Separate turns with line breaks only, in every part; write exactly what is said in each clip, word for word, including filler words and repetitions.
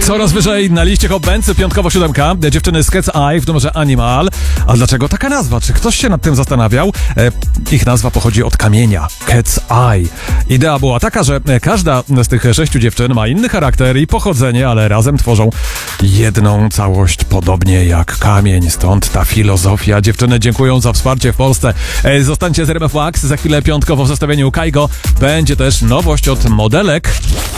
Coraz wyżej na liście Hot Bands, piątkowo siódemka. Dziewczyny z Cat's Eye w numerze Animal. A dlaczego taka nazwa? Czy ktoś się nad tym zastanawiał? E, ich nazwa pochodzi od kamienia. Cat's Eye. Idea była taka, że każda z tych sześciu dziewczyn ma inny charakter i pochodzenie, ale razem tworzą jedną całość, podobnie jak kamień. Stąd ta filozofia. Dziewczyny dziękują za wsparcie w Polsce. E, zostańcie z R M F Max. Za chwilę piątkowo w zestawieniu Kaigo. Będzie też nowość od modelek.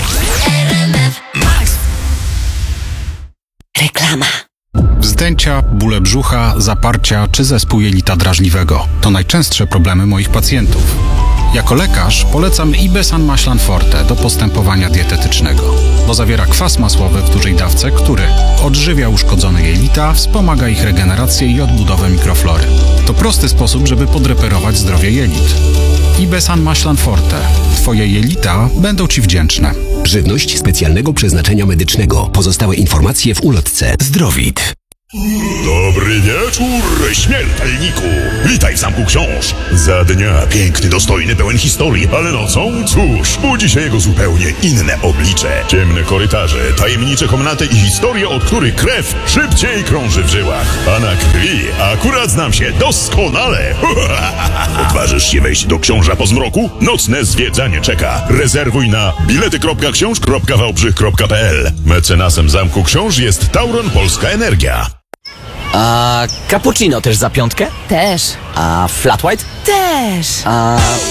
Reklama.
Wzdęcia, bóle brzucha, zaparcia czy zespół jelita drażliwego to najczęstsze problemy moich pacjentów. Jako lekarz polecam Ibesan Maślan Forte do postępowania dietetycznego, bo zawiera kwas masłowy w dużej dawce, który odżywia uszkodzone jelita, wspomaga ich regenerację i odbudowę mikroflory. To prosty sposób, żeby podreperować zdrowie jelit. Ibesan Maślan Forte. Twoje jelita będą Ci wdzięczne.
Żywność specjalnego przeznaczenia medycznego. Pozostałe informacje w ulotce. Zdrowit.
Dobry wieczór, śmiertelniku! Witaj w Zamku Książ. Za dnia piękny, dostojny, pełen historii, ale nocą, cóż, budzi się jego zupełnie inne oblicze. Ciemne korytarze, tajemnicze komnaty i historie, od których krew szybciej krąży w żyłach. A na krwi akurat znam się doskonale. Odważysz się wejść do Książa po zmroku? Nocne zwiedzanie czeka. Rezerwuj na bilety kropka książ kropka wałbrzych kropka p l. Mecenasem Zamku Książ jest Tauron Polska Energia.
A cappuccino też za piątkę?
Też.
A flat white?
Też.
A